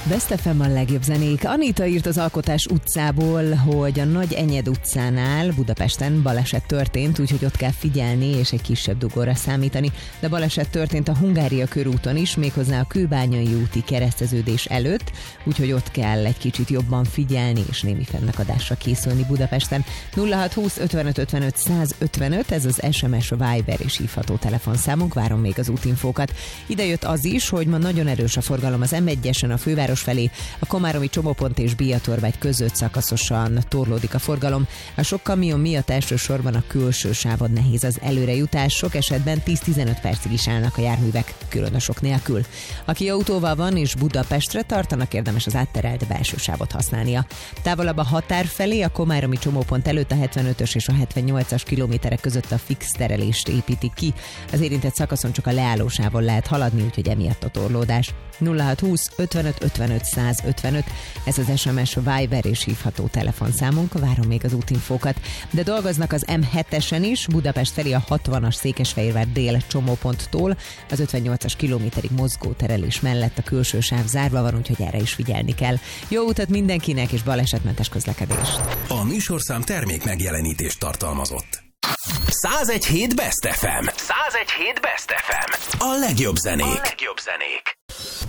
Best FM a legjobb zenék. Anita írt az Alkotás utcából, hogy a Nagy Enyed utcánál Budapesten baleset történt, úgyhogy ott kell figyelni és egy kisebb dugóra számítani. De baleset történt a Hungária körúton is, méghozzá a Kőbányai úti kereszteződés előtt, úgyhogy ott kell egy kicsit jobban figyelni és némi fennakadásra készülni Budapesten. 0620 55 55 155, ez az SMS, Viber és hívható telefonszámunk, várom még az útinfókat. Ide jött az is, hogy ma nagyon erős a forgalom az M1-esen a főváros felé, a komáromi csomópont és Biatorvágy között szakaszosan torlódik a forgalom. A sok kamion miatt elsősorban a külső sávon nehéz az előrejutás, sok esetben 10-15 percig is állnak a járművek, különösök nélkül. Aki autóval van és Budapestre tartanak, érdemes az átterelt belső sávot használnia. Távolabb a határ felé, a komáromi csomópont előtt a 75-ös és a 78-as kilométerek között a fix terelést építik ki. Az érintett szakaszon csak a leállósávon lehet haladni, úgyhogy emiatt a torlódás. 0620 55 55 155, ez az SMS, Viber és hívható telefonszámunk, várom még az útinfókat. De dolgoznak az M7-esen is, Budapest felé a 60-as Székesfehérvár dél csomóponttól, az 58-as kilométerig mozgó terelés mellett a külső sáv zárva van, úgyhogy erre is figyelni kell. Jó utat mindenkinek és balesetmentes közlekedést! A műsorszám termék megjelenítést tartalmazott. 101.7 Best FM. 101.7 Best FM. A legjobb zenék.